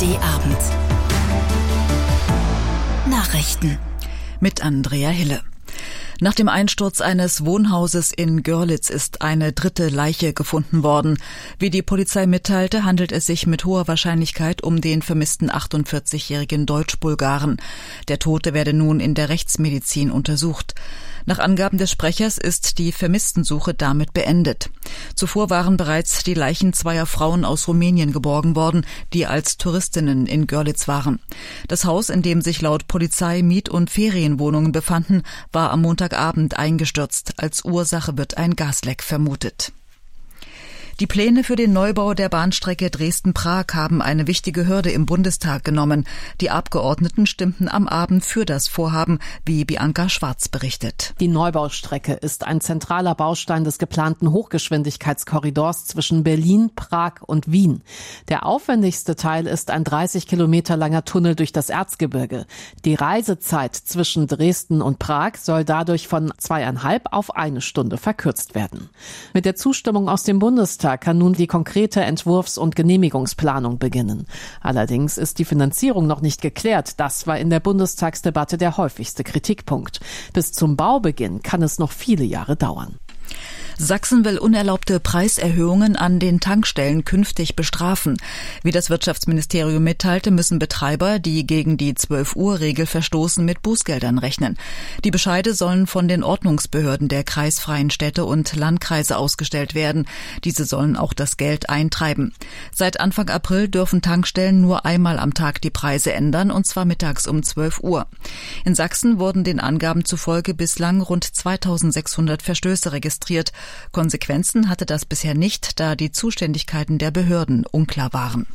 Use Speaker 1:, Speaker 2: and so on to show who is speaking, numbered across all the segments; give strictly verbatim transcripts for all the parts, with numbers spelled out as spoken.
Speaker 1: D-Abend. Nachrichten mit Andrea Hille. Nach dem Einsturz eines Wohnhauses in Görlitz ist eine dritte Leiche gefunden worden. Wie die Polizei mitteilte, handelt es sich mit hoher Wahrscheinlichkeit um den vermissten achtundvierzigjährigen Deutsch-Bulgaren. Der Tote werde nun in der Rechtsmedizin untersucht. Nach Angaben des Sprechers ist die Vermisstensuche damit beendet. Zuvor waren bereits die Leichen zweier Frauen aus Rumänien geborgen worden, die als Touristinnen in Görlitz waren. Das Haus, in dem sich laut Polizei Miet- und Ferienwohnungen befanden, war am Montagabend eingestürzt. Als Ursache wird ein Gasleck vermutet. Die Pläne für den Neubau der Bahnstrecke Dresden-Prag haben eine wichtige Hürde im Bundestag genommen. Die Abgeordneten stimmten am Abend für das Vorhaben, wie Bianca Schwarz berichtet.
Speaker 2: Die Neubaustrecke ist ein zentraler Baustein des geplanten Hochgeschwindigkeitskorridors zwischen Berlin, Prag und Wien. Der aufwendigste Teil ist ein dreißig Kilometer langer Tunnel durch das Erzgebirge. Die Reisezeit zwischen Dresden und Prag soll dadurch von zweieinhalb auf eine Stunde verkürzt werden. Mit der Zustimmung aus dem Bundestag kann nun die konkrete Entwurfs- und Genehmigungsplanung beginnen. Allerdings ist die Finanzierung noch nicht geklärt. Das war in der Bundestagsdebatte der häufigste Kritikpunkt. Bis zum Baubeginn kann es noch viele Jahre dauern.
Speaker 1: Sachsen will unerlaubte Preiserhöhungen an den Tankstellen künftig bestrafen. Wie das Wirtschaftsministerium mitteilte, müssen Betreiber, die gegen die zwölf-Uhr-Regel verstoßen, mit Bußgeldern rechnen. Die Bescheide sollen von den Ordnungsbehörden der kreisfreien Städte und Landkreise ausgestellt werden. Diese sollen auch das Geld eintreiben. Seit Anfang April dürfen Tankstellen nur einmal am Tag die Preise ändern, und zwar mittags um zwölf Uhr. In Sachsen wurden den Angaben zufolge bislang rund zweitausendsechshundert Verstöße registriert. Konsequenzen hatte das bisher nicht, da die Zuständigkeiten der Behörden unklar waren.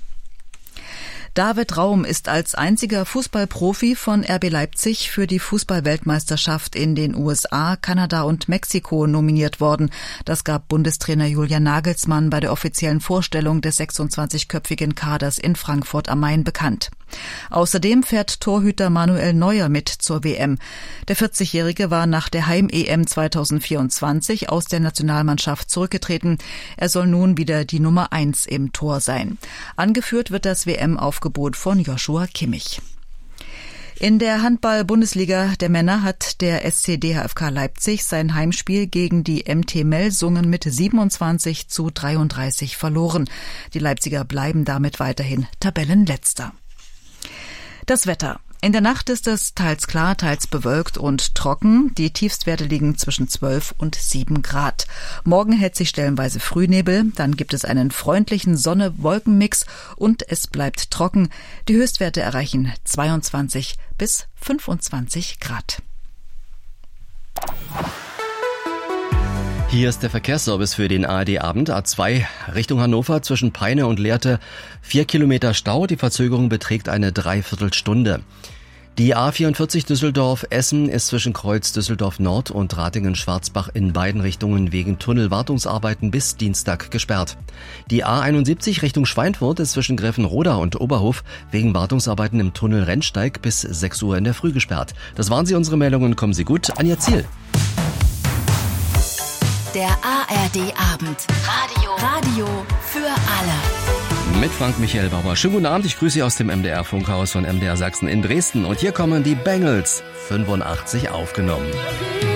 Speaker 1: David Raum ist als einziger Fußballprofi von R B Leipzig für die Fußball-Weltmeisterschaft in den U S A, Kanada und Mexiko nominiert worden. Das gab Bundestrainer Julian Nagelsmann bei der offiziellen Vorstellung des sechsundzwanzigköpfigen Kaders in Frankfurt am Main bekannt. Außerdem fährt Torhüter Manuel Neuer mit zur W M. Der vierzigjährige war nach der Heim-E M zweitausendvierundzwanzig aus der Nationalmannschaft zurückgetreten. Er soll nun wieder die Nummer eins im Tor sein. Angeführt wird das W M-Aufgebot von Joshua Kimmich. In der Handball-Bundesliga der Männer hat der S C D H F K Leipzig sein Heimspiel gegen die M T Melsungen mit siebenundzwanzig zu dreiunddreißig verloren. Die Leipziger bleiben damit weiterhin Tabellenletzter. Das Wetter. In der Nacht ist es teils klar, teils bewölkt und trocken. Die Tiefstwerte liegen zwischen zwölf und sieben Grad. Morgen hält sich stellenweise Frühnebel, dann gibt es einen freundlichen Sonne-Wolken-Mix und es bleibt trocken. Die Höchstwerte erreichen zweiundzwanzig bis fünfundzwanzig Grad.
Speaker 3: Hier ist der Verkehrsservice für den A R D-Abend. A zwei Richtung Hannover zwischen Peine und Lehrte. Vier Kilometer Stau. Die Verzögerung beträgt eine Dreiviertelstunde. Die A vierundvierzig Düsseldorf-Essen ist zwischen Kreuz Düsseldorf Nord und Ratingen-Schwarzbach in beiden Richtungen wegen Tunnelwartungsarbeiten bis Dienstag gesperrt. Die A einundsiebzig Richtung Schweinfurt ist zwischen Greffenroda und Oberhof wegen Wartungsarbeiten im Tunnel Rennsteig bis sechs Uhr in der Früh gesperrt. Das waren sie, unsere Meldungen. Kommen Sie gut an Ihr Ziel.
Speaker 1: Der A R D-Abend. Radio. Radio für alle.
Speaker 3: Mit Frank Michael Bauer. Schönen guten Abend, ich grüße Sie aus dem M D R-Funkhaus von M D R Sachsen in Dresden. Und hier kommen die Bangles, fünfundachtzig aufgenommen.